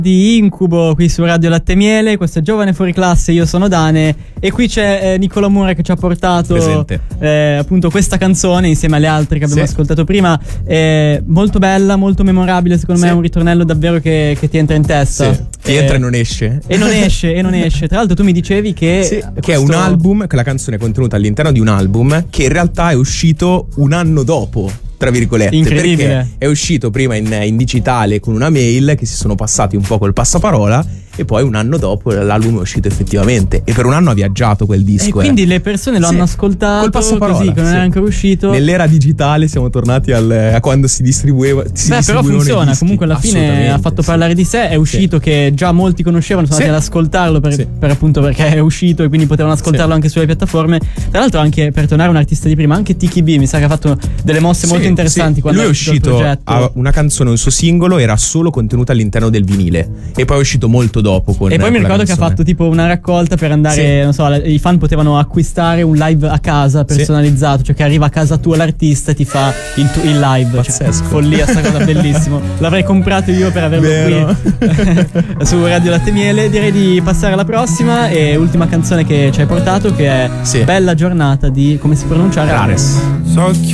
Di Incubo qui su Radio Latte Miele. Questo è Giovane Fuori Classe, io sono Dane e qui c'è Nicola Mura che ci ha portato appunto questa canzone insieme alle altre che abbiamo ascoltato prima. Molto bella, molto memorabile, secondo me è un ritornello davvero che ti entra in testa. Ti entra e non esce. E non esce. Tra l'altro tu mi dicevi che che è un album, che la canzone è contenuta all'interno di un album che in realtà è uscito un anno dopo, tra virgolette. Incredibile. Perché è uscito prima in digitale con una mail che si sono passati un po' col passaparola e poi un anno dopo l'album è uscito effettivamente e per un anno ha viaggiato quel disco. E quindi le persone lo hanno ascoltato col passaparola, così che non era ancora uscito. Nell'era digitale siamo tornati a quando si distribueva. Però funziona, comunque alla fine ha fatto parlare di sé, è uscito che già molti conoscevano, sono andati ad ascoltarlo per appunto perché è uscito e quindi potevano ascoltarlo anche sulle piattaforme. Tra l'altro anche per tornare a un artista di prima, anche Tiki B mi sa che ha fatto delle mosse molto interessanti quando lui è uscito a una canzone, un suo singolo era solo contenuta all'interno del vinile e poi è uscito molto dopo e poi mi ricordo che ha fatto tipo una raccolta per andare, non so, i fan potevano acquistare un live a casa personalizzato, cioè che arriva a casa tua l'artista e ti fa il live. Pazzesco. Follia, sta cosa bellissimo. L'avrei comprato io per averlo qui su Radio Latte Miele. Direi di passare alla prossima e ultima canzone che ci hai portato, che è Bella Giornata di, come si pronuncia? Rares.